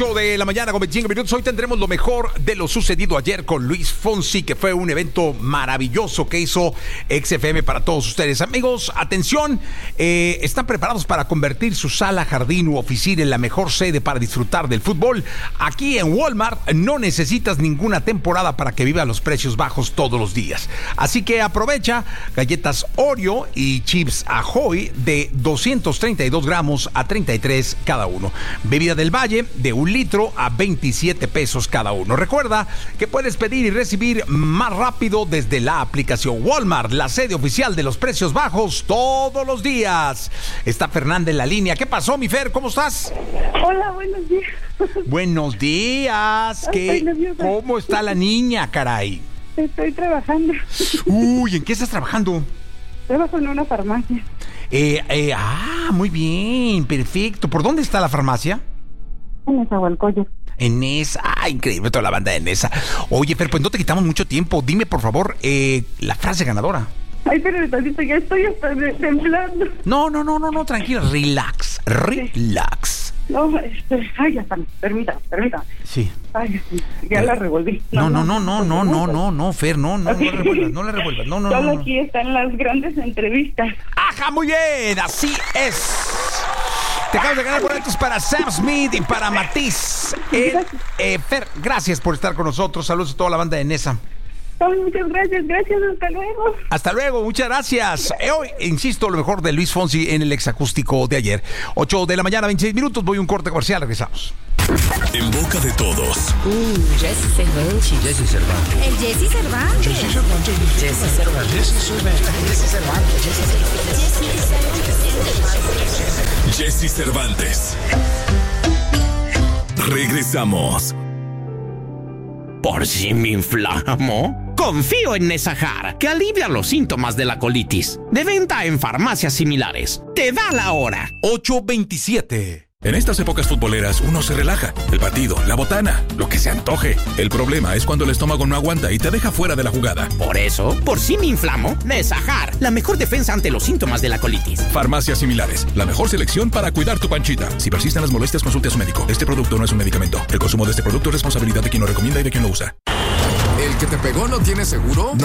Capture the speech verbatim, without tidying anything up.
De la mañana con veinticinco minutos. Hoy tendremos lo mejor de lo sucedido ayer con Luis Fonsi, que fue un evento maravilloso que hizo X F M para todos ustedes. Amigos, atención, eh, están preparados para convertir su sala, jardín u oficina en la mejor sede para disfrutar del fútbol. Aquí en Walmart no necesitas ninguna temporada para que viva los precios bajos todos los días. Así que aprovecha galletas Oreo y chips Ahoy de doscientos treinta y dos gramos a treinta y tres cada uno. Bebida del Valle de un litro a veintisiete pesos cada uno. Recuerda que puedes pedir y recibir más rápido desde la aplicación Walmart, la sede oficial de los precios bajos todos los días. Está Fernanda en la línea. ¿Qué pasó, mi Fer? ¿Cómo estás? Hola, buenos días. Buenos días. ¿Qué? ¿Cómo está la niña, caray? Estoy trabajando. Uy, ¿en qué estás trabajando? Trabajo en una farmacia. Eh, eh, ah, muy bien, perfecto. ¿Por dónde está la farmacia? En Nezahualcóyotl. En esa, ah, increíble toda la banda de Nesa. Oye, Fer, pues no te quitamos mucho tiempo. Dime, por favor, eh, la frase ganadora. Ay, pero tantito, ya estoy hasta temblando. No, no, no, no, no, tranquila, relax, relax. No, este, ay, ya está, permítame, permítame. Sí. Ay, ya la revolví. No, no, no, no, no, no, no, no, Fer, no, no, no la revuelvas, no la revuelvas, no, no, no. Solo aquí están las grandes entrevistas. ¡Ajá, muy bien! Así es. Te acabas de ganar boletos para Sam Smith y para Matiz. Eh, eh, Fer, gracias por estar con nosotros. Saludos a toda la banda de Nesa. Ay, muchas gracias, gracias, hasta luego. Hasta luego, muchas gracias. Eh, hoy, insisto, lo mejor de Luis Fonsi en el exacústico de ayer. ocho de la mañana, veintiséis minutos. Voy a un corte comercial, regresamos. En boca de todos. Uh, Jesse Cervantes. Jesse Cervantes. El Jesse Cervantes. Jesse Cervantes. Jesse Cervantes. Jesse Cervantes. Jesse Cervantes. Regresamos. ¿Por si me inflamo? Confío en Nesajar, que alivia los síntomas de la colitis. De venta en farmacias similares. Te da la hora. ocho veintisiete. En estas épocas futboleras uno se relaja. El partido, la botana, lo que se antoje. El problema es cuando el estómago no aguanta y te deja fuera de la jugada. Por eso, por si me inflamo, Nesajar, la mejor defensa ante los síntomas de la colitis. Farmacias similares, la mejor selección para cuidar tu panchita. Si persisten las molestias, consulte a su médico. Este producto no es un medicamento. El consumo de este producto es responsabilidad de quien lo recomienda y de quien lo usa. ¿El que te pegó no tiene seguro?